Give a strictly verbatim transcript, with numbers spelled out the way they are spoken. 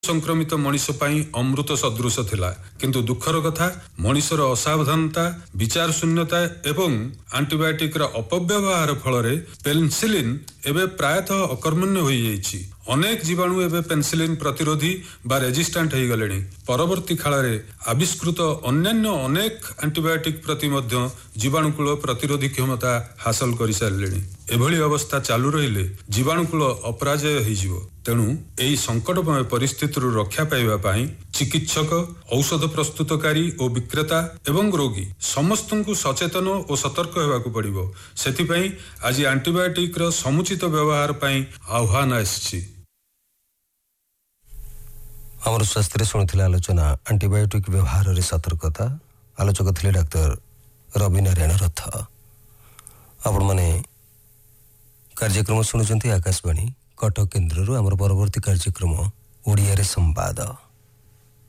संक्रमित मनीष पाई अमृत सदृश थिला किंतु दुखर कथा मनीषर असावधानता विचार शून्यता एवं एंटीबायोटिक रा अपव्यवहार फल पेनिसिलिन एवं प्रायतः अकर्मण्य हो जाइछि। अनेक जीवाणु एवं पेनिसिलिन प्रतिरोधी बा रेजिस्टेंट हो गले। परवर्ती काल रे आविष्कृत अन्यान्य अनेक एंटीबायोटिक प्रति मध्य जीवाणुकूल प्रतिरोधी क्षमता हासिल कर सारे। एभली अवस्था चालू रहिले जीवाणुकूल अपराजय हो। तेणु एही संकटमय परिस्थिति रक्षा पाइबा पाई चिकित्सक औषध प्रस्तुतकारी और विक्रेता एवं रोगी समस्त को सचेतन और सतर्क होगाकू पड़िबो। सेथिपई आज एंटीबायोटिक रो समुचित व्यवहार पाई आह्वान आछि। आमर स्वास्थ्य शुणुथिले आलोचना एंटीबायोटिक व्यवहार रे सतर्कता। आलोचक थिले डाक्टर रवि नारायण रथ। आपण माने कार्यक्रम शुणुचंती आकाशवाणी कटक केन्द्र आमर परवर्ती कार्यक्रम ओडिया रे संवाद।